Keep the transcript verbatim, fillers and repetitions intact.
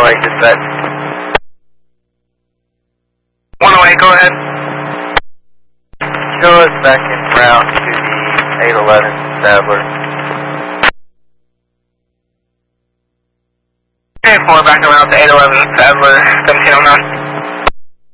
oh eight, dispatch. one oh eight, go ahead. Show us back in route to the eight eleven Sadler. Okay, four back around to eight eleven Sadler, seventeen oh nine.